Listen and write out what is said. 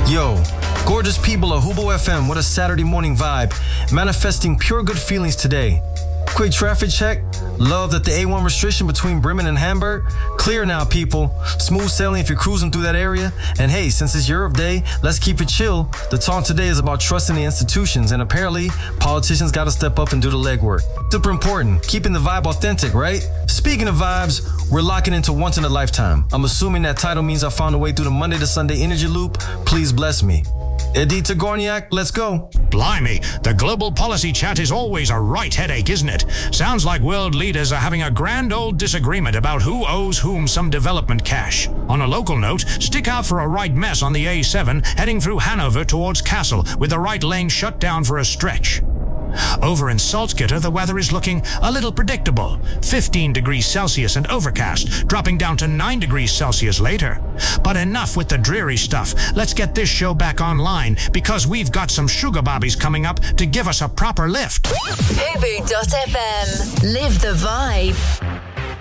Yo, gorgeous people of Hubo FM, what a Saturday morning vibe, manifesting pure good feelings today. Quick traffic check. Love that the A1 restriction between Bremen and Hamburg. Clear now, people. Smooth sailing if you're cruising through that area. And hey, since it's Europe Day, let's keep it chill. The talk today is about trusting the institutions, and apparently, politicians gotta step up and do the legwork. Super important, keeping the vibe authentic, right? Speaking of vibes, we're locking into once in a lifetime. I'm assuming that title means I found a way through the Monday to Sunday energy loop. Please bless me. Edita Gorniak, let's go. Blimey, the global policy chat is always a right headache, isn't it? Sounds like world leaders are having a grand old disagreement about who owes whom some development cash. On a local note, stick out for a right mess on the A7 heading through Hanover towards Kassel with the right lane shut down for a stretch. Over in Salzgitter, the weather is looking a little predictable. 15 degrees Celsius and overcast, dropping down to 9 degrees Celsius later. But enough with the dreary stuff. Let's get this show back online because we've got some sugar bobbies coming up to give us a proper lift. Hubu.fm. Live the vibe.